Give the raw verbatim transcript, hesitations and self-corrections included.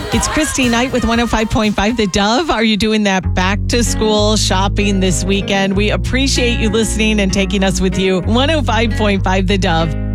It's Christy Knight with one oh five point five The Dove. Are you doing that back to school shopping this weekend? We appreciate you listening and taking us with you. one oh five point five The Dove.